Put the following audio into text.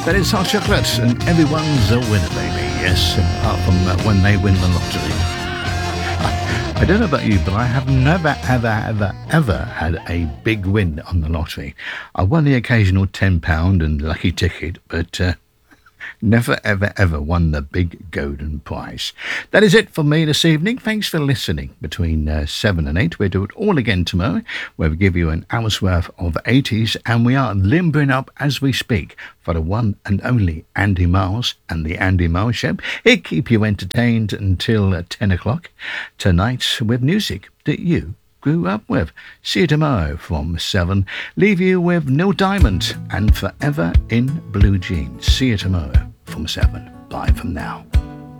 That is Hot Chocolate, and everyone's a winner, baby. Yes, apart from when they win the lottery. I don't know about you, but I have never, ever had a big win on the lottery. I won the occasional £10 and lucky ticket, but never, ever won the big golden prize. That is it for me this evening. Thanks for listening. Between 7 and 8, we'll do it all again tomorrow, where we give you an hour's worth of 80s, and we are limbering up as we speak for the one and only Andy Miles and the Andy Miles Show. He'll keep you entertained until 10 o'clock tonight with music that you grew up with. See you tomorrow from 7. Leave you with Neil Diamond and Forever in Blue Jeans. See you tomorrow from 7. Bye from now.